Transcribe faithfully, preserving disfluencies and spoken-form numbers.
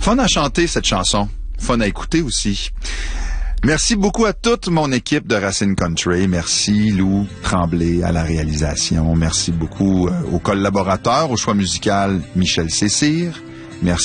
Fun à chanter, cette chanson. Fun à écouter aussi. Merci beaucoup à toute mon équipe de Racine Country. Merci Lou Tremblay à la réalisation. Merci beaucoup aux collaborateurs, au choix musical Michel Cessire.